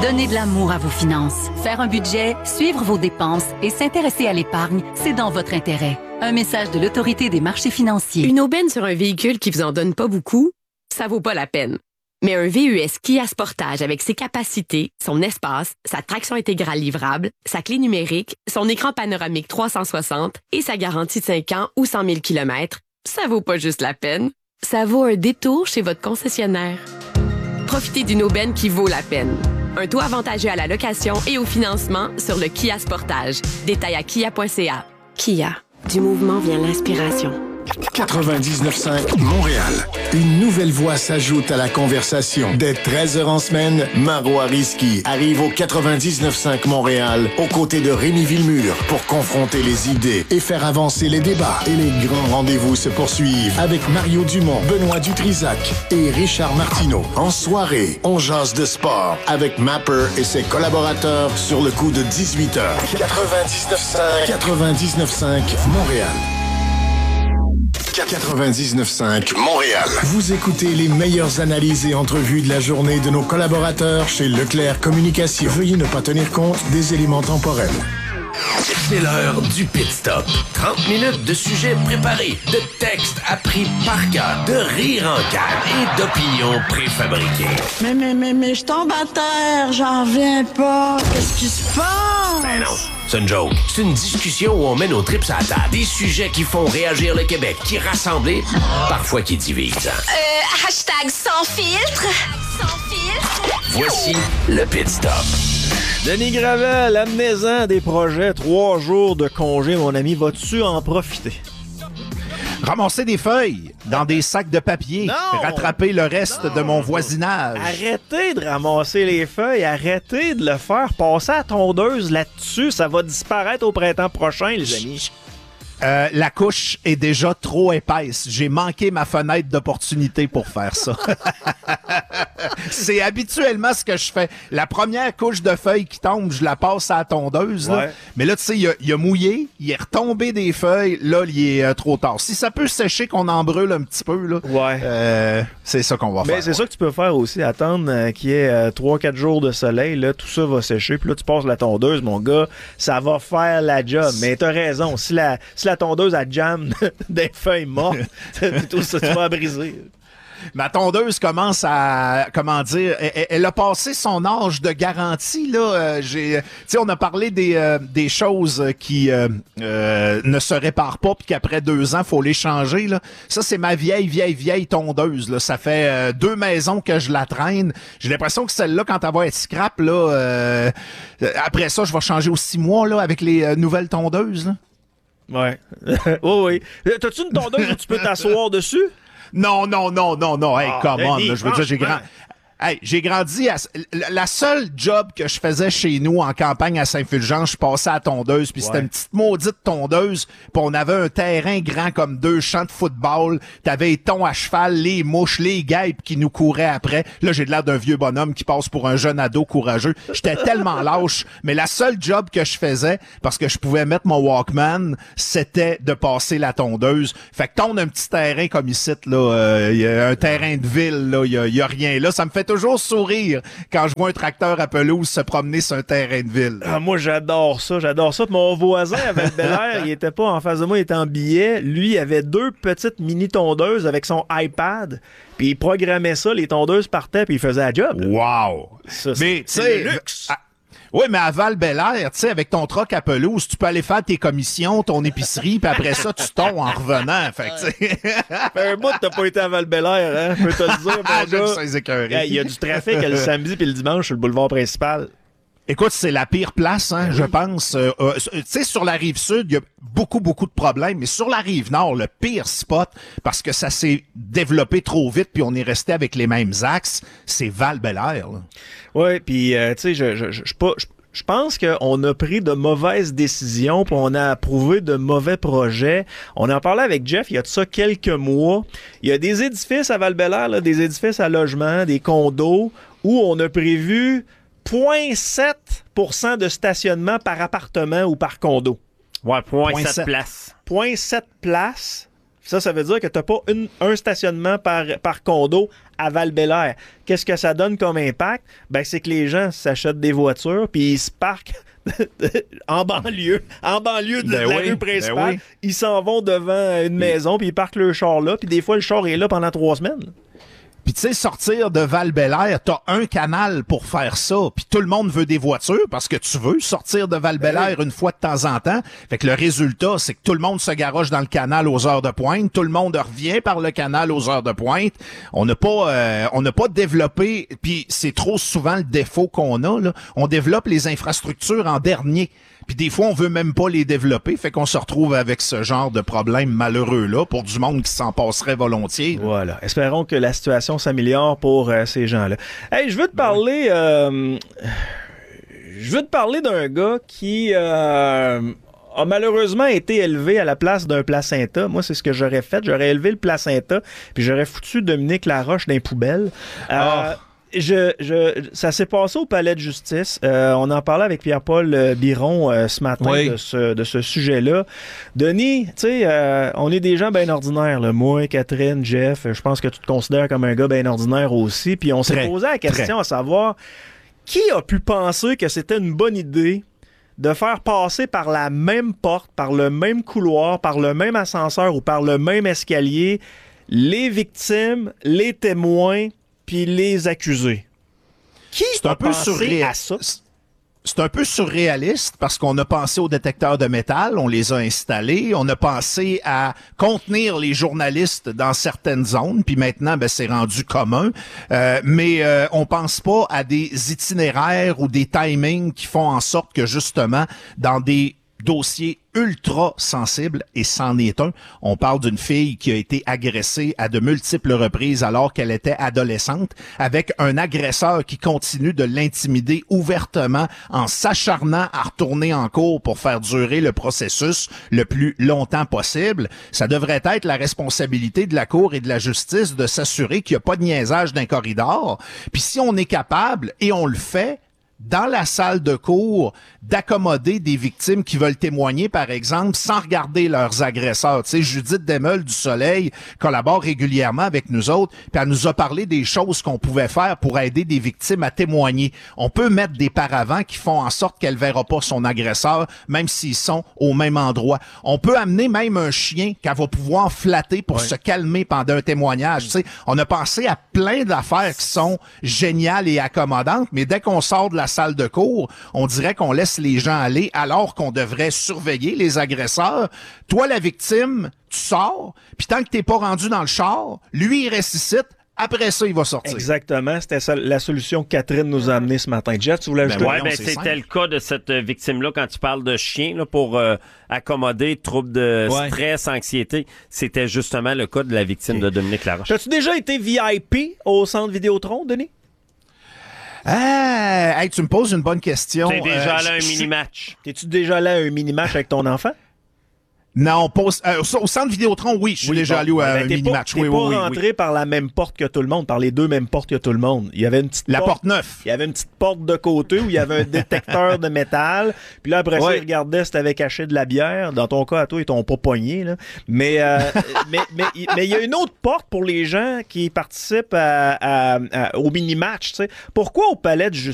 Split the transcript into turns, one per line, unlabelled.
Donnez de l'amour à vos finances. Faire un budget, suivre vos dépenses et s'intéresser à l'épargne, c'est dans votre intérêt. Un message de l'Autorité des marchés financiers.
Une aubaine sur un véhicule qui vous en donne pas beaucoup, ça vaut pas la peine. Mais un VUS Kia Sportage avec ses capacités, son espace, sa traction intégrale livrable, sa clé numérique, son écran panoramique 360 et sa garantie de 5 ans ou 100 000 km, ça vaut pas juste la peine. Ça vaut un détour chez votre concessionnaire. Profitez d'une aubaine qui vaut la peine. Un taux avantageux à la location et au financement sur le Kia Sportage. Détail à kia.ca. Kia. Du mouvement vient l'inspiration.
99.5 Montréal. Une nouvelle voix s'ajoute à la conversation. Dès 13h en semaine, Marois Risky arrive au 99.5 Montréal aux côtés de Rémi Villemur pour confronter les idées et faire avancer les débats. Et les grands rendez-vous se poursuivent avec Mario Dumont, Benoît Dutrisac et Richard Martineau. En soirée, on jase de sport avec Mapper et ses collaborateurs sur le coup de 18h. 99.5 Montréal. 99.5 Montréal. Vous écoutez les meilleures analyses et entrevues de la journée de nos collaborateurs chez Leclerc Communication. Veuillez ne pas tenir compte des éléments temporels.
C'est l'heure du Pit Stop. 30 minutes de sujets préparés, de textes appris par cœur, de rires en cœur et d'opinions préfabriquées.
Mais je tombe à terre, j'en reviens pas. Qu'est-ce qui se passe?
Ben non, c'est une joke. C'est une discussion où on met nos trips à la table. Des sujets qui font réagir le Québec, qui rassemblent, parfois qui divisent.
Hashtag sans filtre. Sans filtre.
Voici le Pit Stop.
Denis Gravel, amenez-en des projets, 3 jours de congé, mon ami, vas-tu en profiter?
Ramasser des feuilles dans des sacs de papier, rattraper le reste de mon voisinage.
Arrêtez de ramasser les feuilles, arrêtez de le faire, passer à tondeuse là-dessus, ça va disparaître au printemps prochain, les amis.
La couche est déjà trop épaisse. J'ai manqué ma fenêtre d'opportunité pour faire ça. C'est habituellement ce que je fais. La première couche de feuilles qui tombe, je la passe à la tondeuse.
Ouais.
Là. Mais là, tu sais, il a mouillé, il est retombé des feuilles. Là, il est trop tard. Si ça peut sécher, qu'on en brûle un petit peu, là, c'est ça qu'on va faire.
Mais c'est ça que tu peux faire aussi, attendre qu'il y ait 3-4 jours de soleil. Là, tout ça va sécher. Puis là, tu passes la tondeuse, mon gars. Ça va faire la job. Mais t'as raison. Si la tondeuse a jam des feuilles mortes, tout ça, tu vas briser.
Ma tondeuse commence à, elle a passé son âge de garantie, là. On a parlé des choses qui ne se réparent pas puis qu'après 2 ans, faut les changer, là. Ça, c'est ma vieille tondeuse, là. Ça fait 2 maisons que je la traîne. J'ai l'impression que celle-là, quand elle va être scrap, là, après ça, je vais changer aux 6 mois, là, avec les nouvelles tondeuses, là.
Ouais. Oui. T'as-tu une tondeuse où tu peux t'asseoir dessus?
Non. Hey, come on, là, je veux dire, j'ai grandi la seule job que je faisais chez nous en campagne à Saint-Fulgence, je passais à la tondeuse, puis c'était une petite maudite tondeuse, puis on avait un terrain grand comme 2 champs de football, t'avais les tons à cheval, les mouches, les guêpes qui nous couraient après. Là, j'ai l'air d'un vieux bonhomme qui passe pour un jeune ado courageux. J'étais tellement lâche, mais la seule job que je faisais, parce que je pouvais mettre mon Walkman, c'était de passer la tondeuse. Fait que tondre un petit terrain comme ici, là, y a un terrain de ville, là, y a rien là. Ça me fait toujours sourire quand je vois un tracteur à pelouse se promener sur un terrain de ville.
Ah, moi, j'adore ça. Mon voisin avait le Bel Air, il était pas en face de moi, il était en billet. Lui, il avait 2 petites mini-tondeuses avec son iPad, puis il programmait ça, les tondeuses partaient, puis il faisait la job.
Wow!
Ça,
mais,
c'est le luxe!
Oui, mais à Val-Bélair, tu sais, avec ton troc à pelouse, tu peux aller faire tes commissions, ton épicerie, puis après ça, tu tombes en revenant. Fait que, tu sais.
Un bout, t'as pas été à Val-Bélair, hein? Je peux te le dire, mon gars. Il y a du trafic le samedi puis le dimanche sur le boulevard principal.
Écoute, c'est la pire place, hein, je pense. Tu sais, sur la rive sud, il y a beaucoup de problèmes, mais sur la rive nord, le pire spot, parce que ça s'est développé trop vite, puis on est resté avec les mêmes axes, c'est Val-Bélair.
Oui, puis tu sais, je pense qu'on a pris de mauvaises décisions, puis on a approuvé de mauvais projets. On en parlait avec Jeff il y a de ça quelques mois. Il y a des édifices à Val-Bélair, là, des édifices à logement, des condos, où on a prévu 0,7% de stationnement par appartement ou par condo.
Ouais, 0,7 places.
0,7 places. Ça veut dire que tu n'as pas un stationnement par condo à Val-Bélair. Qu'est-ce que ça donne comme impact? Ben, c'est que les gens s'achètent des voitures puis ils se parquent en banlieue de la rue principale. Ils s'en vont devant une maison puis ils parquent leur char là. Puis des fois, le char est là pendant 3 semaines.
Puis tu sais, sortir de Val-Bélair, t'as un canal pour faire ça. Puis tout le monde veut des voitures parce que tu veux sortir de Val-Bélair une fois de temps en temps. Fait que le résultat, c'est que tout le monde se garoche dans le canal aux heures de pointe. Tout le monde revient par le canal aux heures de pointe. On n'a pas développé, puis c'est trop souvent le défaut qu'on a, là. On développe les infrastructures en dernier. Puis des fois, on veut même pas les développer, fait qu'on se retrouve avec ce genre de problème malheureux-là pour du monde qui s'en passerait volontiers.
Voilà. Espérons que la situation s'améliore pour ces gens-là. Hey, je veux te parler d'un gars qui a malheureusement été élevé à la place d'un placenta. Moi, c'est ce que j'aurais fait. J'aurais élevé le placenta, puis j'aurais foutu Dominique Laroche dans les poubelles. Ça s'est passé au palais de justice. On en parlait avec Pierre-Paul Biron ce matin de ce sujet-là. Denis, tu sais, on est des gens bien ordinaires. Là. Moi, Catherine, Jeff, je pense que tu te considères comme un gars bien ordinaire aussi. Puis on s'est posé la question à savoir qui a pu penser que c'était une bonne idée de faire passer par la même porte, par le même couloir, par le même ascenseur ou par le même escalier les victimes, les témoins puis les accusés. Qui a pensé à ça?
C'est un peu surréaliste parce qu'on a pensé aux détecteurs de métal, on les a installés, on a pensé à contenir les journalistes dans certaines zones, puis maintenant, ben, c'est rendu commun. Mais on pense pas à des itinéraires ou des timings qui font en sorte que justement, dans des dossiers ultra sensible, et c'en est un. On parle d'une fille qui a été agressée à de multiples reprises alors qu'elle était adolescente, avec un agresseur qui continue de l'intimider ouvertement en s'acharnant à retourner en cours pour faire durer le processus le plus longtemps possible. Ça devrait être la responsabilité de la Cour et de la justice de s'assurer qu'il n'y a pas de niaisage d'un corridor. Puis si on est capable, et on le fait, dans la salle de cour, d'accommoder des victimes qui veulent témoigner, par exemple, sans regarder leurs agresseurs. Tu sais, Judith Desmeules du Soleil collabore régulièrement avec nous autres, puis elle nous a parlé des choses qu'on pouvait faire pour aider des victimes à témoigner. On peut mettre des paravents qui font en sorte qu'elle verra pas son agresseur, même s'ils sont au même endroit. On peut amener même un chien qu'elle va pouvoir flatter pour se calmer pendant un témoignage. Tu sais, on a pensé à plein d'affaires qui sont géniales et accommodantes, mais dès qu'on sort de la salle de cour, on dirait qu'on laisse les gens aller alors qu'on devrait surveiller les agresseurs. Toi, la victime, tu sors, puis tant que t'es pas rendu dans le char, lui, il ressuscite. Après ça, il va sortir.
Exactement. C'était ça, la solution que Catherine nous a amenée ce matin. Jeff, tu voulais ajouter?
C'était le cas de cette victime-là quand tu parles de chien là, pour accommoder troubles de stress, anxiété. C'était justement le cas de la victime de Dominique Laroche.
As-tu déjà été VIP au Centre Vidéotron, Denis?
Hey, tu me poses une bonne question.
T'es déjà allé à un mini-match.
T'es-tu déjà allé à un mini-match avec ton enfant?
Non, au Centre Vidéotron, oui, je suis déjà allé à un mini-match.
T'es pas rentré par la même porte que tout le monde, par les deux mêmes portes que tout le monde. Il y avait une petite
porte 9.
Il y avait une petite porte de côté où il y avait un détecteur de métal. Puis là, après ça, il regardait si t'avais caché de la bière. Dans ton cas, à toi, ils t'ont pas pogné, là. Mais il y a une autre porte pour les gens qui participent au mini-match, tu sais. Pourquoi au Palais de Justice